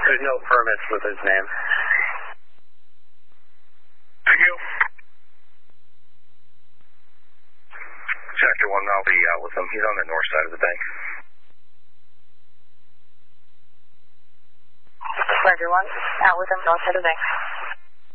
There's no permits with his name. Thank you. Sector 1, I'll be out with him. He's on the north side of the bank. Sector 1, out with him, north side of the bank.